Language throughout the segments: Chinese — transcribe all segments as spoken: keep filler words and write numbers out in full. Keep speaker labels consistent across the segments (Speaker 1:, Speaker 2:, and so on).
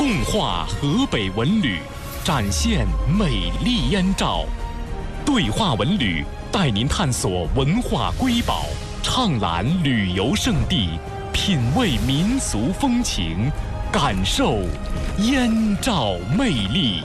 Speaker 1: 动画河北文旅，展现美丽燕赵。对话文旅带您探索文化瑰宝，畅览旅游胜地，品味民俗风情，感受燕赵魅力。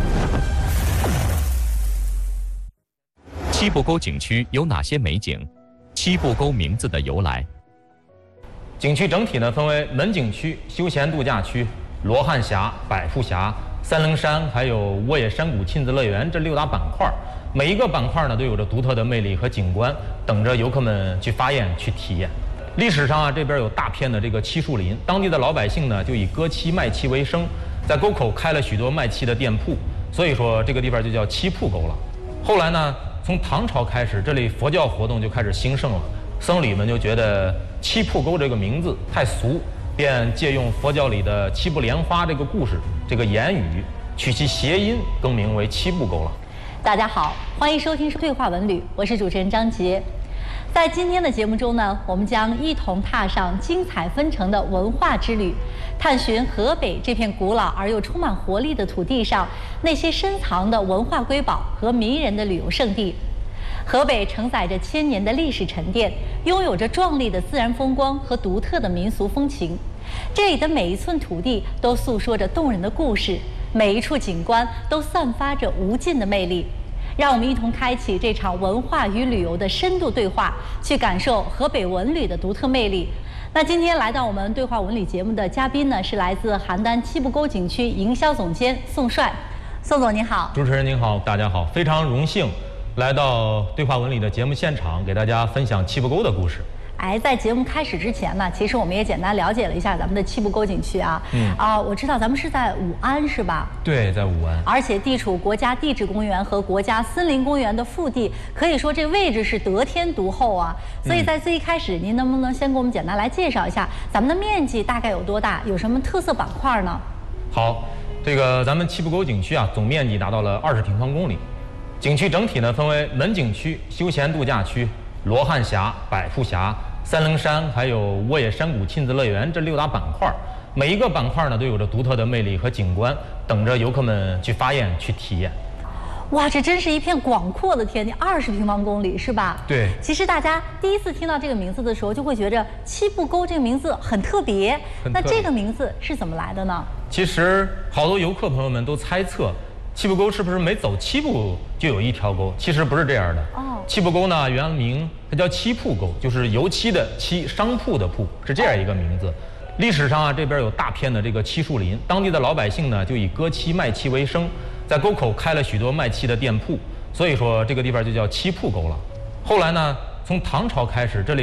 Speaker 2: 七步沟景区有哪些美景？七步沟名字的由来。
Speaker 3: 景区整体呢分为门景区、休闲度假区、罗汉峡、百步峡、三棱山，还有沃野山谷亲子乐园这六大板块。每一个板块呢都有着独特的魅力和景观，等着游客们去发现、去体验。历史上啊，这边有大片的这个漆树林，当地的老百姓呢就以割漆卖漆为生，在沟口开了许多卖漆的店铺，所以说这个地方就叫漆铺沟了。后来呢，从唐朝开始，这里佛教活动就开始兴盛了，僧侣们就觉得七铺沟这个名字太俗，便借用佛教里的七步莲花这个故事这个言语，取其谐音，更名为七步沟了。
Speaker 4: 大家好，欢迎收听对话文旅，我是主持人张杰。在今天的节目中呢，我们将一同踏上精彩纷呈的文化之旅，探寻河北这片古老而又充满活力的土地上那些深藏的文化瑰宝和迷人的旅游胜地。河北承载着千年的历史沉淀，拥有着壮丽的自然风光和独特的民俗风情。这里的每一寸土地都诉说着动人的故事，每一处景观都散发着无尽的魅力。让我们一同开启这场文化与旅游的深度对话，去感受河北文旅的独特魅力。那今天来到我们对话文旅节目的嘉宾呢，是来自邯郸七步沟景区营销总监宋帅。宋总您好。
Speaker 3: 主持人您好，大家好，非常荣幸来到对话文旅的节目现场，给大家分享七步沟的故事。
Speaker 4: 哎，在节目开始之前呢，其实我们也简单了解了一下咱们的七步沟景区啊。嗯啊，我知道咱们是在武安是吧？
Speaker 3: 对，在武安，
Speaker 4: 而且地处国家地质公园和国家森林公园的腹地，可以说这位置是得天独厚啊。所以在最一开始，您能不能先给我们简单来介绍一下咱们的面积大概有多大，有什么特色板块呢？
Speaker 3: 好，这个咱们七步沟景区啊，总面积达到了二十平方公里。景区整体呢分为门景区、休闲度假区、罗汉峡、百步峡、三棱山，还有沃野山谷亲子乐园这六大板块。每一个板块呢都有着独特的魅力和景观，等着游客们去发现、去体验。
Speaker 4: 哇，这真是一片广阔的天地，二十平方公里是吧？
Speaker 3: 对。
Speaker 4: 其实大家第一次听到这个名字的时候，就会觉着七步沟这个名字很特别。那这个名字是怎么来的呢？
Speaker 3: 其实好多游客朋友们都猜测，七步沟是不是每走七步就有一条沟？其实不是这样的。哦。七步沟呢，原名它叫七铺沟，就是油漆的漆，商铺的铺，是这样一个名字。历史上啊，这边有大片的这个漆树林，当地的老百姓呢就以割漆卖漆为生，在沟口开了许多卖漆的店铺，所以说这个地方就叫七铺沟了。后来呢，从唐朝开始，这里